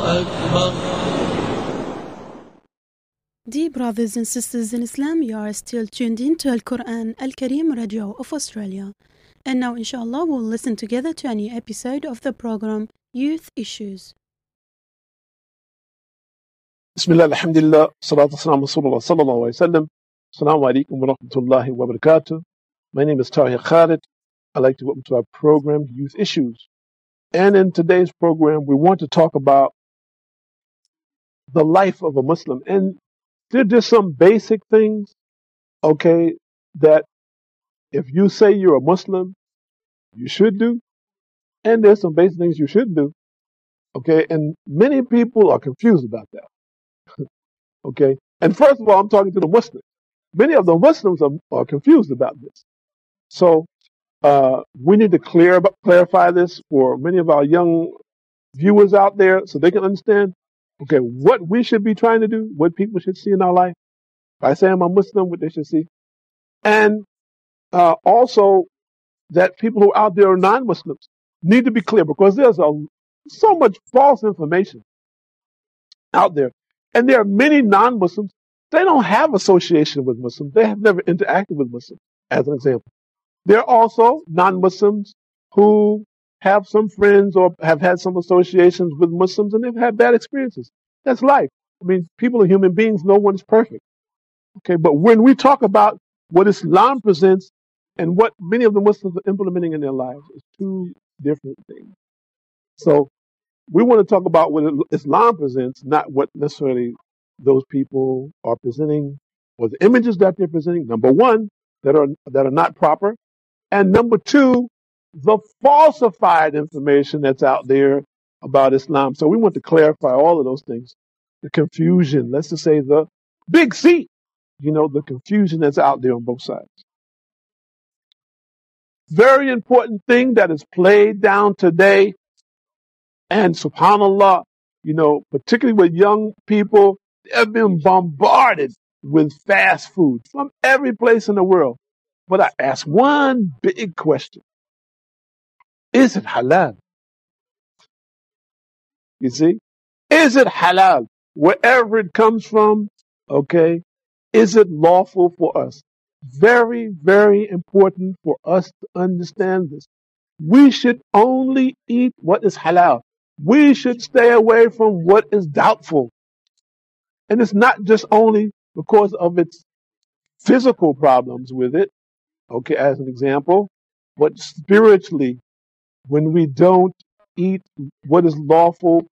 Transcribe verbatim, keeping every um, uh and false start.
Dear brothers and sisters in Islam, you are still tuned in to Al Quran Al Kareem Radio of Australia. And now, inshallah, we'll listen together to a new episode of the program Youth Issues. Bismillah, alhamdulillah, salatu wassalamu rasulullah sallallahu alayhi wa sallam. Assalamu alaikum wa rahmatullahi wa barakatuh. My name is Tahir Khalid. I'd like to welcome to our program, Youth Issues. And in today's program, we want to talk about the life of a Muslim. And there are just some basic things, okay, that if you say you're a Muslim, you should do. And there's some basic things you shouldn't do, okay? And many people are confused about that. Okay, and first of all, I'm talking to the Muslims. Many of the Muslims are, are confused about this. So uh, we need to clear clarify this for many of our young viewers out there so they can understand, okay, what we should be trying to do, what people should see in our life. By saying I'm a Muslim, what they should see. And uh, also that people who are out there are non-Muslims need to be clear because there's a, so much false information out there. And there are many non-Muslims, they don't have association with Muslims. They have never interacted with Muslims, as an example. There are also non-Muslims who have some friends or have had some associations with Muslims and they've had bad experiences. That's life. I mean, people are human beings. No one is perfect. Okay, but when we talk about what Islam presents and what many of the Muslims are implementing in their lives, it's two different things. So we want to talk about what Islam presents, not what necessarily those people are presenting or the images that they're presenting. Number one, that are that are not proper, and number two, the falsified information that's out there about Islam. So we want to clarify all of those things. The confusion, let's just say the big C, you know, the confusion that's out there on both sides. Very important thing that is played down today. And subhanAllah, you know, particularly with young people, they've been bombarded with fast food from every place in the world. But I ask one big question. Is it halal? You see? Is it halal? Wherever it comes from, okay, is it lawful for us? Very, very important for us to understand this. We should only eat what is halal. We should stay away from what is doubtful. And it's not just only because of its physical problems with it, okay, as an example, but spiritually, when we don't eat what is lawful